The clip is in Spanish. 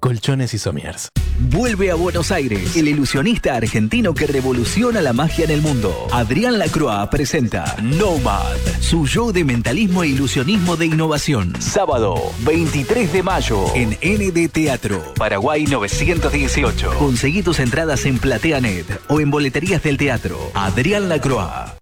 Colchones y Somiers. Vuelve a Buenos Aires, el ilusionista argentino que revoluciona la magia en el mundo. Adrián Lacroix presenta Nomad, su show de mentalismo e ilusionismo de innovación. Sábado, 23 de mayo, en ND Teatro, Paraguay 918. Conseguí tus entradas en PlateaNet o en boleterías del teatro. Adrián Lacroix.